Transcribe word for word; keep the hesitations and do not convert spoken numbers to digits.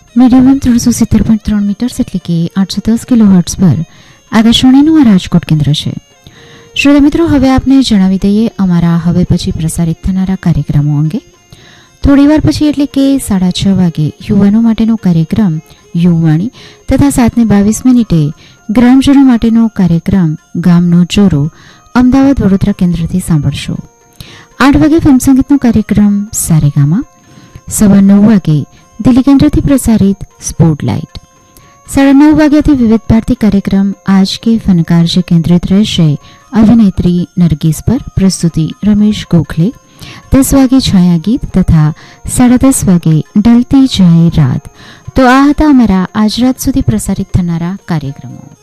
Medium wave ત્રણસો સિત્તેર point ત્રણ મીટર્સ એટલે કે આઠસો દસ કિલો હર્ટ્ઝ પર આકાશવાણીનું આ રાજકોટ કેન્દ્ર છે. શ્રોતા મિત્રો, હવે આપને જણાવી દઈએ અમારા હવે પછી પ્રસારિત થનારા કાર્યક્રમો અંગે. થોડીવાર પછી એટલે કે સાડા છ વાગે યુવાનો માટેનો કાર્યક્રમ યુવાણી તથા સાતને બાવીસ મિનિટે ગ્રામજનો માટેનો કાર્યક્રમ ગામનો ચોરો અમદાવાદ વડોદરા કેન્દ્રથી સાંભળશો. આઠ વાગે ફિલ્મ સંગીતનો કાર્યક્રમ સારેગામા. સવા નવ વાગે દિલ્હી કેન્દ્રથી પ્રસારિત સ્પોટલાઇટ. સાડા નવ વાગ્યાથી વિવિધ ભારતી કાર્યક્રમ આજ કે ફનકાર જે કેન્દ્રિત રહેશે અભિનેત્રી નરગીસ પર. પ્રસ્તુતિ રમેશ ગોખલે. દસ વાગે છાયા ગીત તથા સાડા દસ વાગે ઢલતી જાય રાત. તો આ હતા અમારા આજ રાત સુધી પ્રસારિત થનારા કાર્યક્રમો.